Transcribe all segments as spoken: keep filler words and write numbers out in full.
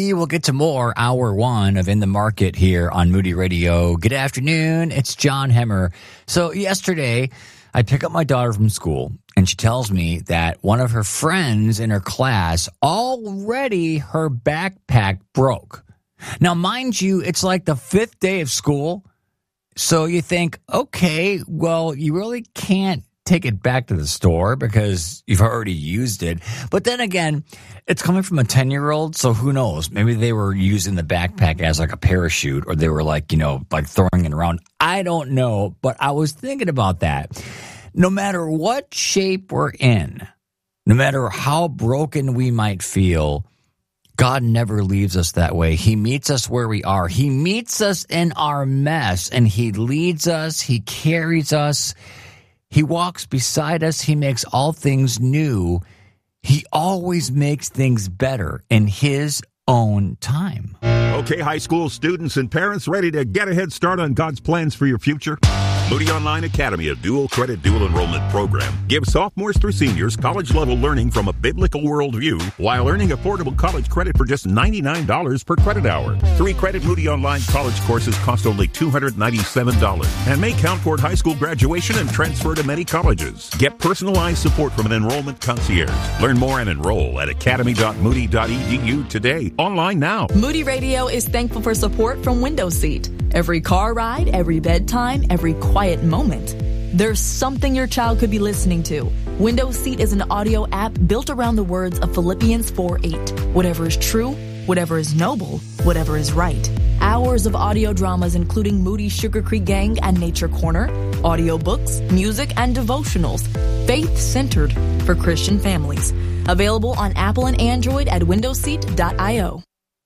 We will get to more hour one of In the Market here on Moody Radio. Good afternoon. It's John Hemmer. So yesterday, I pick up my daughter from school, and she tells me that one of her friends in her class, already her backpack broke. Now, mind you, it's like the fifth day of school. So you think, okay, well, you really can't take it back to the store because you've already used it. But then again, it's coming from a ten-year-old, so who knows? Maybe they were using the backpack as like a parachute, or they were like, you know, like throwing it around. I don't know, but I was thinking about that. No matter what shape we're in, no matter how broken we might feel, God never leaves us that way. He meets us where we are. He meets us in our mess, and He leads us. He carries us. He walks beside us. He makes all things new. He always makes things better in His own time. Okay, high school students and parents, ready to get a head start on God's plans for your future? Moody Online Academy, a dual credit, dual enrollment program, gives sophomores through seniors college-level learning from a biblical worldview while earning affordable college credit for just ninety-nine dollars per credit hour. Three-credit Moody Online college courses cost only two hundred ninety-seven dollars and may count toward high school graduation and transfer to many colleges. Get personalized support from an enrollment concierge. Learn more and enroll at academy dot moody dot e d u today. Online now. Moody Radio is thankful for support from Window Seat. Every car ride, every bedtime, every quiet moment, there's something your child could be listening to. Window Seat is an audio app built around the words of Philippians four eight. Whatever is true, whatever is noble, whatever is right. Hours of audio dramas including Moody Sugar Creek Gang and Nature Corner, audiobooks, music, and devotionals, faith-centered for Christian families. Available on Apple and Android at window seat dot io.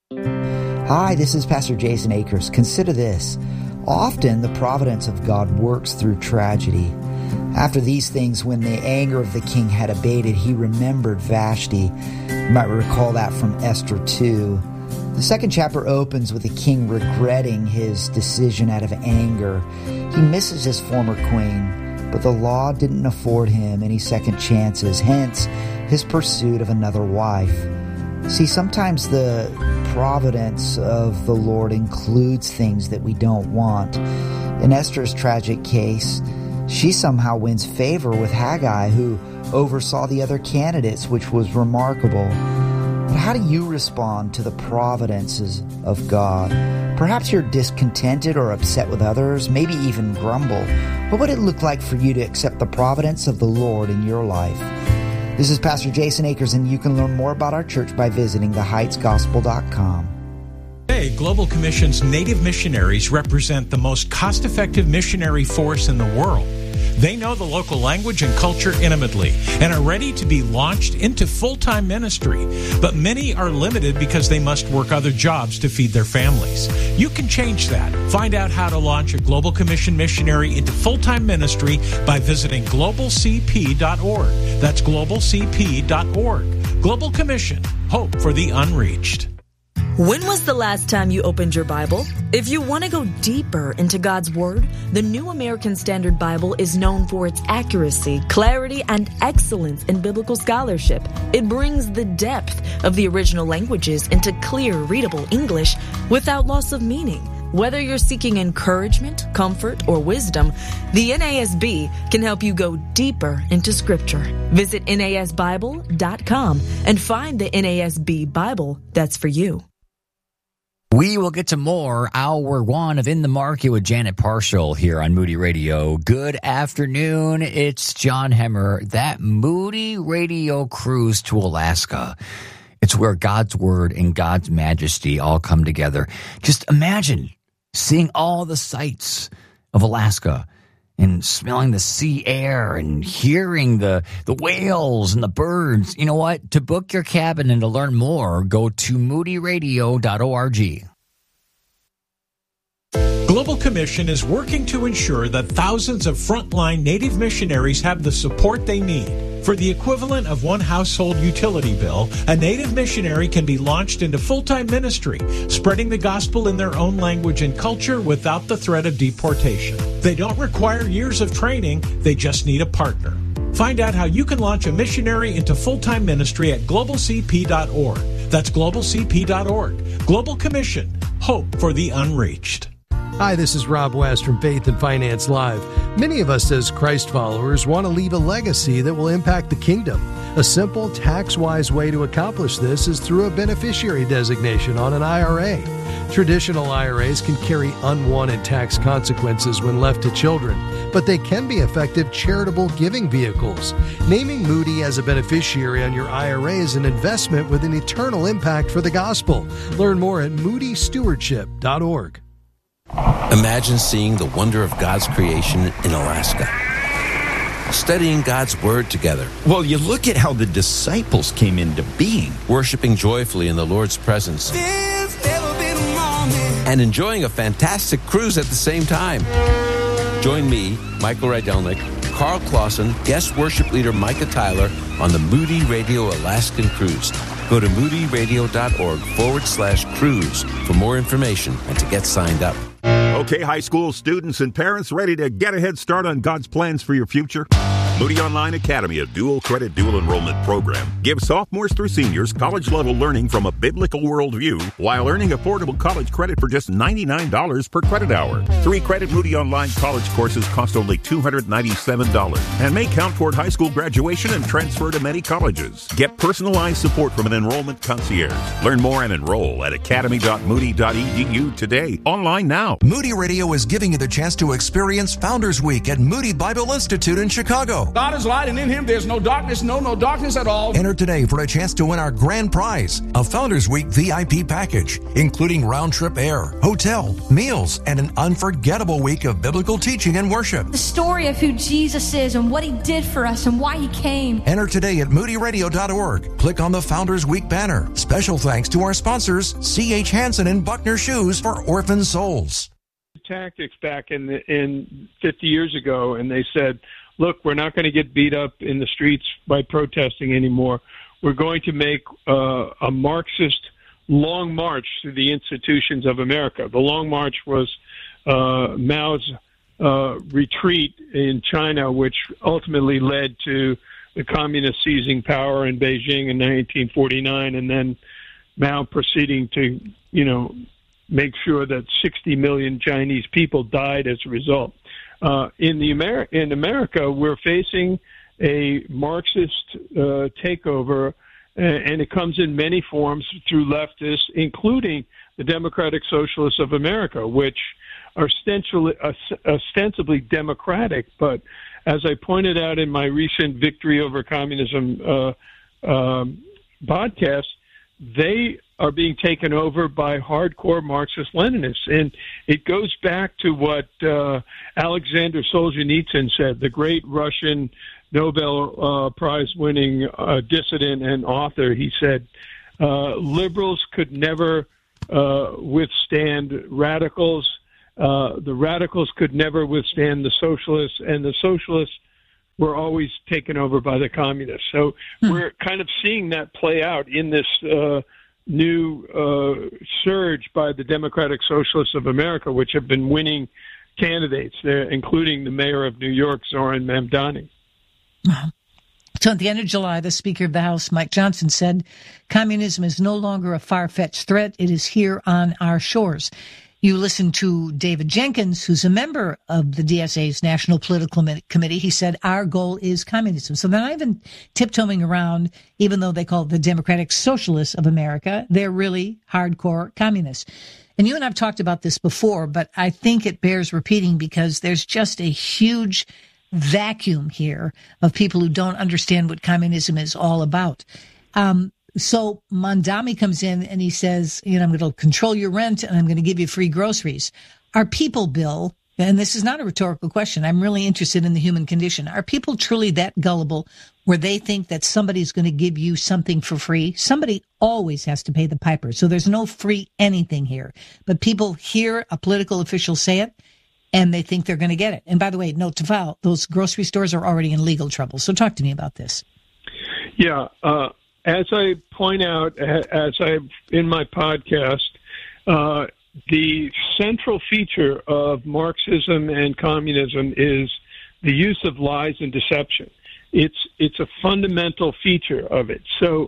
Hi, this is Pastor Jason Akers. Consider this. Often the providence of God works through tragedy. After these things, when the anger of the king had abated, he remembered Vashti. You might recall that from Esther two. The second chapter opens with the king regretting his decision out of anger. He misses his former queen, but the law didn't afford him any second chances, hence his pursuit of another wife. See, sometimes the providence of the Lord includes things that we don't want. In Esther's tragic case, she somehow wins favor with Haggai, who oversaw the other candidates, which was remarkable. But how do you respond to the providences of God? Perhaps you're discontented or upset with others, maybe even grumble. What would it look like for you to accept the providence of the Lord in your life? This is Pastor Jason Akers, and you can learn more about our church by visiting the heights gospel dot com. Today, Global Commission's Native missionaries represent the most cost-effective missionary force in the world. They know the local language and culture intimately and are ready to be launched into full-time ministry. But many are limited because they must work other jobs to feed their families. You can change that. Find out how to launch a Global Commission missionary into full-time ministry by visiting global c p dot org. That's global c p dot org. Global Commission, hope for the unreached. When was the last time you opened your Bible? If you want to go deeper into God's Word, the New American Standard Bible is known for its accuracy, clarity, and excellence in biblical scholarship. It brings the depth of the original languages into clear, readable English without loss of meaning. Whether you're seeking encouragement, comfort, or wisdom, the N A S B can help you go deeper into Scripture. Visit N A S Bible dot com and find the N A S B Bible that's for you. We will get to more hour one of In the Market with Janet Parshall here on Moody Radio. Good afternoon. It's John Hemmer. That Moody Radio cruise to Alaska. It's where God's Word and God's majesty all come together. Just imagine seeing all the sights of Alaska and smelling the sea air and hearing the, the whales and the birds. You know what? To book your cabin and to learn more, go to moody radio dot org. Global Commission is working to ensure that thousands of frontline Native missionaries have the support they need. For the equivalent of one household utility bill, a Native missionary can be launched into full-time ministry, spreading the gospel in their own language and culture without the threat of deportation. They don't require years of training, they just need a partner. Find out how you can launch a missionary into full-time ministry at global c p dot org. That's global c p dot org. Global Commission, hope for the unreached. Hi, this is Rob West from Faith and Finance Live. Many of us as Christ followers want to leave a legacy that will impact the kingdom. A simple, tax-wise way to accomplish this is through a beneficiary designation on an I R A. Traditional I R As can carry unwanted tax consequences when left to children, but they can be effective charitable giving vehicles. Naming Moody as a beneficiary on your I R A is an investment with an eternal impact for the gospel. Learn more at moody stewardship dot org. Imagine seeing the wonder of God's creation in Alaska. Studying God's Word together. Well, you look at how the disciples came into being. Worshiping joyfully in the Lord's presence. And enjoying a fantastic cruise at the same time. Join me, Michael Rydelnik, Carl Clausen, guest worship leader Micah Tyler on the Moody Radio Alaskan Cruise. Go to moody radio dot org forward slash cruise for more information and to get signed up. Okay, high school students and parents ready to get a head start on God's plans for your future? Moody Online Academy, a dual credit, dual enrollment program, gives sophomores through seniors college-level learning from a biblical worldview while earning affordable college credit for just ninety-nine dollars per credit hour. Three-credit Moody Online college courses cost only two hundred ninety-seven dollars and may count toward high school graduation and transfer to many colleges. Get personalized support from an enrollment concierge. Learn more and enroll at academy dot moody dot e d u today. Online now. Moody Radio is giving you the chance to experience Founders Week at Moody Bible Institute in Chicago. God is light, and in Him there's no darkness, no, no darkness at all. Enter today for a chance to win our grand prize, a Founders Week V I P package, including round-trip air, hotel, meals, and an unforgettable week of biblical teaching and worship. The story of who Jesus is and what He did for us and why He came. Enter today at moody radio dot org. Click on the Founders Week banner. Special thanks to our sponsors, C H Hansen and Buckner Shoes for Orphan Souls. Tactics back in the, in fifty years ago, and they said, look, we're not going to get beat up in the streets by protesting anymore. We're going to make uh, a Marxist long march through the institutions of America. The long march was uh, Mao's uh, retreat in China, which ultimately led to the communists seizing power in Beijing in nineteen forty-nine, and then Mao proceeding to, you know, make sure that sixty million Chinese people died as a result. Uh, in the Amer- in America, we're facing a Marxist uh, takeover, and it comes in many forms through leftists, including the Democratic Socialists of America, which are ostensibly, ostensibly democratic, but as I pointed out in my recent Victory Over Communism uh, um, podcast, they are being taken over by hardcore Marxist-Leninists. And it goes back to what uh, Alexander Solzhenitsyn said, the great Russian Nobel uh, Prize-winning uh, dissident and author. He said, uh, liberals could never uh, withstand radicals. Uh, the radicals could never withstand the socialists, and the socialists were always taken over by the communists. So hmm. we're kind of seeing that play out in this uh, new uh, surge by the Democratic Socialists of America, which have been winning candidates, there, including the mayor of New York, Zoran Mamdani. So at the end of July, the Speaker of the House, Mike Johnson, said, communism is no longer a far-fetched threat. It is here on our shores. You listen to David Jenkins, who's a member of the D S A's National Political Committee. He said, our goal is communism. So they're not even tiptoeing around, even though they call it the Democratic Socialists of America. They're really hardcore communists. And you and I've talked about this before, but I think it bears repeating because there's just a huge vacuum here of people who don't understand what communism is all about. Um, So Mamdani comes in and he says, you know, I'm going to control your rent and I'm going to give you free groceries. Are people, Bill, and this is not a rhetorical question, I'm really interested in the human condition. Are people truly that gullible where they think that somebody's going to give you something for free? Somebody always has to pay the piper. So there's no free anything here. But people hear a political official say it and they think they're going to get it. And by the way, note to file, those grocery stores are already in legal trouble. So talk to me about this. Yeah, uh, As I point out, as I in my podcast, uh, the central feature of Marxism and communism is the use of lies and deception. It's it's a fundamental feature of it. So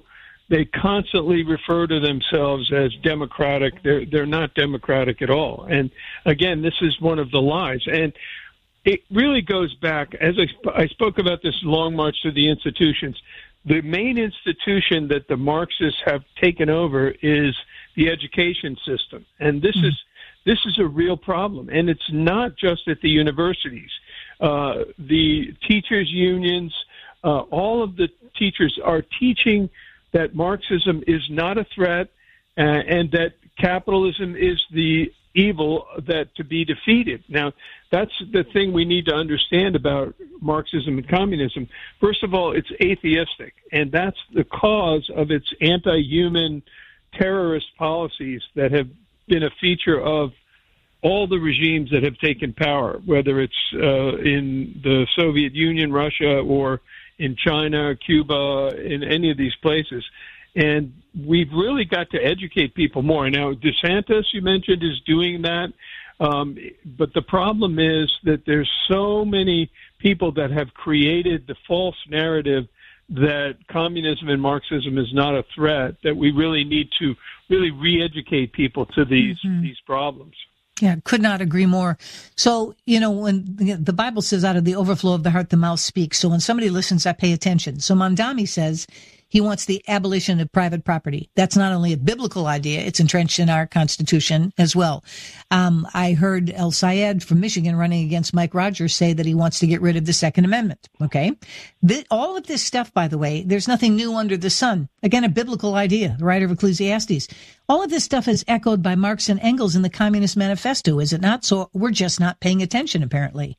they constantly refer to themselves as democratic. They're they're not democratic at all. And again, this is one of the lies. And it really goes back, as I, sp- I spoke about this long march through the institutions. The main institution that the Marxists have taken over is the education system, and this mm-hmm. is this is a real problem. And it's not just at the universities. Uh, the teachers' unions, uh, all of the teachers are teaching that Marxism is not a threat, uh, and that capitalism is the evil that to be defeated. Now, that's the thing we need to understand about Marxism and communism. First of all, it's atheistic, and that's the cause of its anti-human terrorist policies that have been a feature of all the regimes that have taken power, whether it's uh, in the Soviet Union, Russia, or in China, Cuba, in any of these places. And we've really got to educate people more. Now, DeSantis, you mentioned, is doing that. Um, but the problem is that there's so many people that have created the false narrative that communism and Marxism is not a threat, that we really need to really re-educate people to these mm-hmm. these problems. Yeah, could not agree more. So, you know, when the Bible says out of the overflow of the heart, the mouth speaks. So when somebody listens, I pay attention. So Mondami says he wants the abolition of private property. That's not only a biblical idea, it's entrenched in our Constitution as well. Um, I heard El Sayed from Michigan running against Mike Rogers say that he wants to get rid of the Second Amendment. Okay. The, all of this stuff, by the way, there's nothing new under the sun. Again, a biblical idea, the writer of Ecclesiastes. All of this stuff is echoed by Marx and Engels in the Communist Manifesto, is it not? So we're just not paying attention, apparently.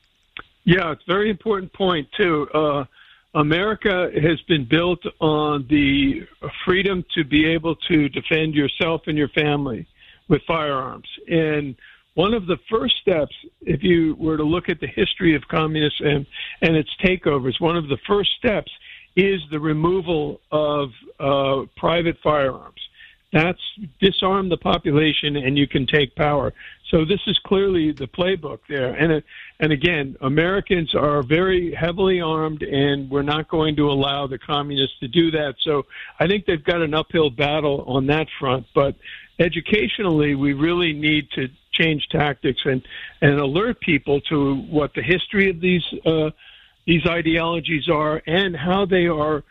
Yeah, it's a very important point, too. Uh, America has been built on the freedom to be able to defend yourself and your family with firearms. And one of the first steps, if you were to look at the history of communism and its takeovers, one of the first steps is the removal of uh, private firearms. That's disarm the population and you can take power. So this is clearly the playbook there. And uh, and again, Americans are very heavily armed, and we're not going to allow the communists to do that. So I think they've got an uphill battle on that front. But educationally, we really need to change tactics and, and alert people to what the history of these uh, these ideologies are and how they are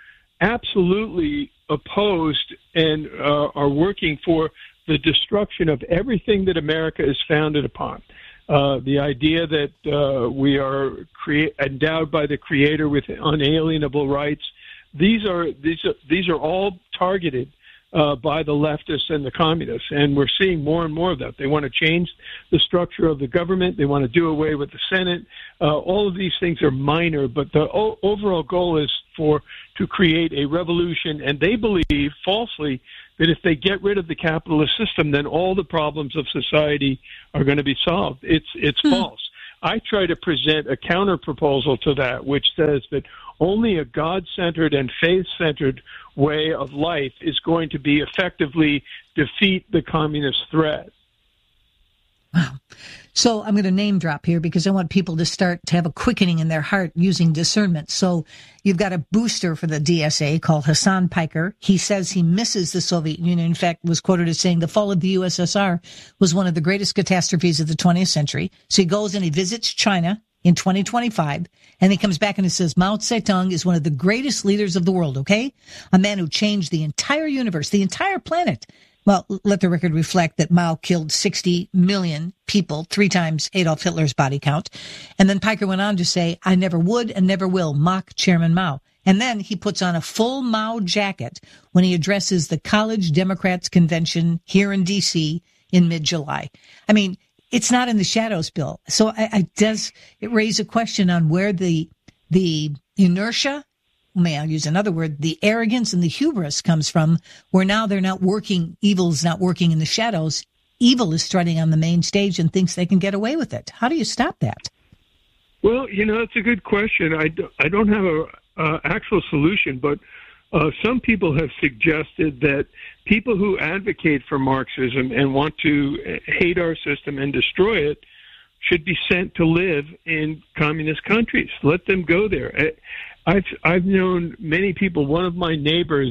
absolutely opposed and uh, are working for the destruction of everything that America is founded upon. Uh, the idea that uh, we are crea- endowed by the Creator with unalienable rights. These are these are, these are all targeted uh, by the leftists and the communists, and we're seeing more and more of that. They want to change the structure of the government. They want to do away with the Senate. Uh, all of these things are minor, but the o- overall goal is for to create a revolution, and they believe falsely that if they get rid of the capitalist system, then all the problems of society are going to be solved. It's it's mm. false. I try to present a counter proposal to that, which says that only a God-centered and faith-centered way of life is going to be effectively defeat the communist threat. Wow. So I'm going to name drop here because I want people to start to have a quickening in their heart using discernment. So you've got a booster for the D S A called Hassan Piker. He says he misses the Soviet Union. In fact, was quoted as saying the fall of the U S S R was one of the greatest catastrophes of the twentieth century. So he goes and he visits China in twenty twenty-five, and he comes back and he says Mao Zedong is one of the greatest leaders of the world, okay? A man who changed the entire universe, the entire planet. Well, let the record reflect that Mao killed sixty million people, three times Adolf Hitler's body count. And then Piker went on to say, I never would and never will mock Chairman Mao. And then he puts on a full Mao jacket when he addresses the College Democrats Convention here in D C in mid-July. I mean, it's not in the shadows, Bill. So I, I does it raise a question on where the the inertia, may I use another word, the arrogance and the hubris comes from, where now they're not working, evil's not working in the shadows. Evil is strutting on the main stage and thinks they can get away with it. How do you stop that? Well, you know, it's a good question. I, do, I don't have a uh, actual solution, but uh, some people have suggested that people who advocate for Marxism and want to hate our system and destroy it should be sent to live in communist countries. Let them go there. I've I've known many people. One of my neighbors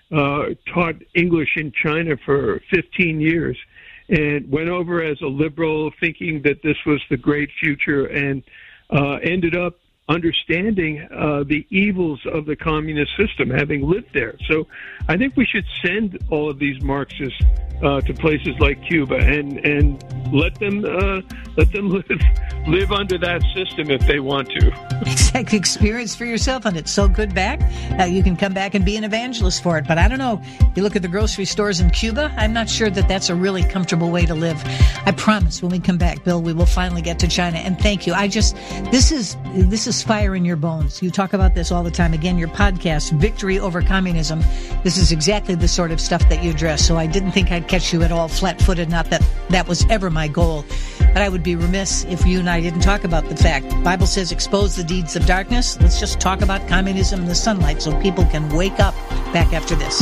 uh, taught English in China for fifteen years and went over as a liberal thinking that this was the great future, and uh, ended up understanding uh, the evils of the communist system, having lived there. So I think we should send all of these Marxists uh, to places like Cuba and, and let them uh, let them live live under that system if they want to. Exactly. Experience for yourself, and it's so good back. Uh, you can come back and be an evangelist for it. But I don't know. You look at the grocery stores in Cuba, I'm not sure that that's a really comfortable way to live. I promise when we come back, Bill, we will finally get to China. And thank you. I just, this is, this is fire in your bones. You talk about this all the time. Again, your podcast, Victory Over Communism. This is exactly the sort of stuff that you address. So I didn't think I'd catch you at all flat-footed. Not that that was ever my goal. But I would be remiss if you and I didn't talk about the fact. The Bible says expose the deeds of darkness. Let's just talk about communism in the sunlight so people can wake up. Back after this.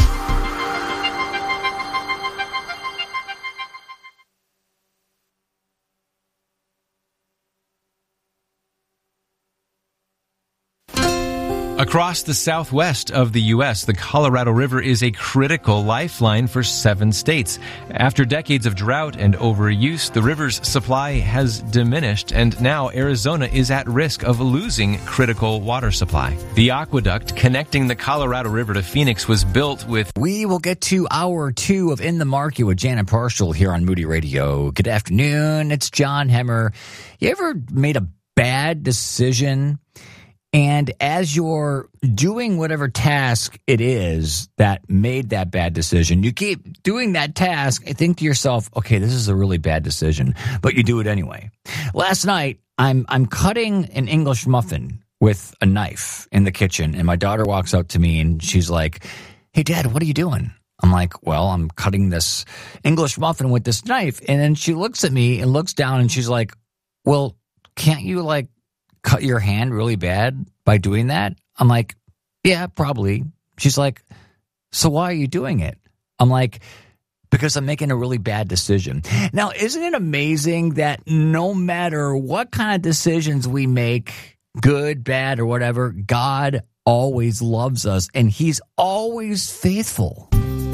Across the southwest of the U S, the Colorado River is a critical lifeline for seven states. After decades of drought and overuse, the river's supply has diminished, and now Arizona is at risk of losing critical water supply. The aqueduct connecting the Colorado River to Phoenix was built with... We will get to hour two of In the Market with Janet Parshall here on Moody Radio. Good afternoon. It's John Hemmer. You ever made a bad decision, and as you're doing whatever task it is that made that bad decision, you keep doing that task and think to yourself, okay, this is a really bad decision, but you do it anyway. Last night, I'm I'm cutting an English muffin with a knife in the kitchen, and my daughter walks up to me and she's like, hey, Dad, what are you doing? I'm like, well, I'm cutting this English muffin with this knife. And then she looks at me and looks down and she's like, well, can't you like cut your hand really bad by doing that? I'm like, yeah, probably. She's like, so why are you doing it? I'm like, because I'm making a really bad decision. Now, isn't it amazing that no matter what kind of decisions we make, good, bad, or whatever, God always loves us and he's always faithful.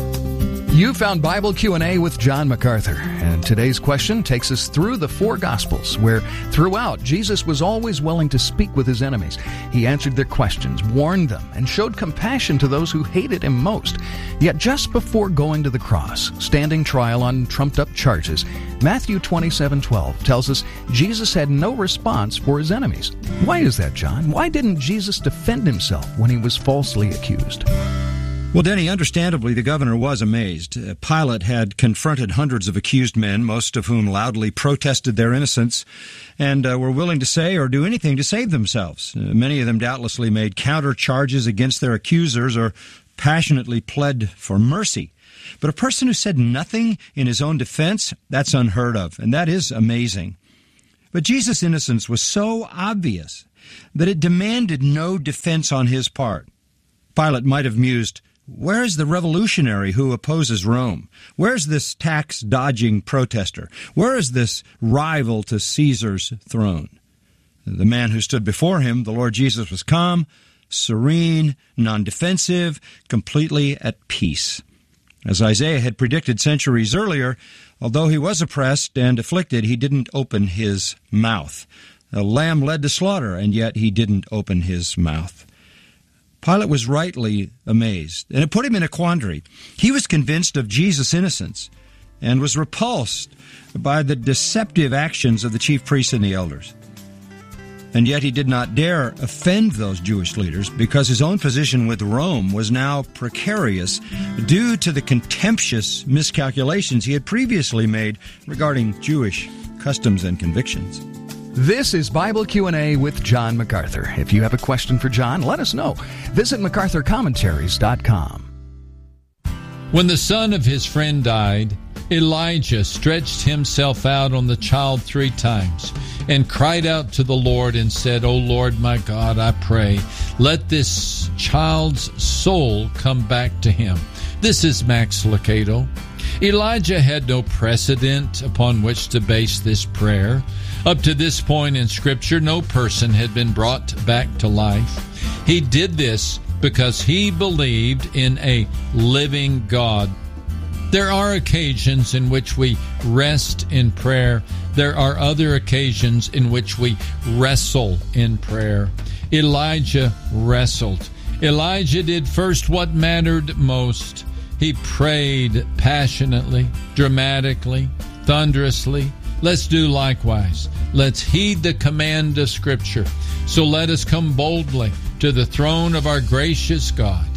You found Bible Q and A with John MacArthur, and today's question takes us through the four Gospels, where throughout Jesus was always willing to speak with his enemies. He answered their questions, warned them, and showed compassion to those who hated him most. Yet just before going to the cross, standing trial on trumped-up charges, Matthew twenty-seven twelve tells us Jesus had no response for his enemies. Why is that, John? Why didn't Jesus defend himself when he was falsely accused? Well, Denny, understandably, the governor was amazed. Uh, Pilate had confronted hundreds of accused men, most of whom loudly protested their innocence and uh, were willing to say or do anything to save themselves. Uh, many of them doubtlessly made counter charges against their accusers or passionately pled for mercy. But a person who said nothing in his own defense, that's unheard of, and that is amazing. But Jesus' innocence was so obvious that it demanded no defense on his part. Pilate might have mused, where is the revolutionary who opposes Rome? Where's this tax-dodging protester? Where is this rival to Caesar's throne? The man who stood before him, the Lord Jesus, was calm, serene, non-defensive, completely at peace. As Isaiah had predicted centuries earlier, although he was oppressed and afflicted, he didn't open his mouth. A lamb led to slaughter, and yet he didn't open his mouth. Pilate was rightly amazed, and it put him in a quandary. He was convinced of Jesus' innocence and was repulsed by the deceptive actions of the chief priests and the elders. And yet he did not dare offend those Jewish leaders because his own position with Rome was now precarious due to the contemptuous miscalculations he had previously made regarding Jewish customs and convictions. This is Bible Q and A with John MacArthur. If you have a question for John, let us know. Visit MacArthur Commentaries dot com. When the son of his friend died, Elijah stretched himself out on the child three times and cried out to the Lord and said, O Lord my God, I pray, let this child's soul come back to him. This is Max Lucado. Elijah had no precedent upon which to base this prayer. Up to this point in Scripture, no person had been brought back to life. He did this because he believed in a living God. There are occasions in which we rest in prayer. There are other occasions in which we wrestle in prayer. Elijah wrestled. Elijah did first what mattered most. He prayed passionately, dramatically, thunderously. Let's do likewise. Let's heed the command of Scripture. So let us come boldly to the throne of our gracious God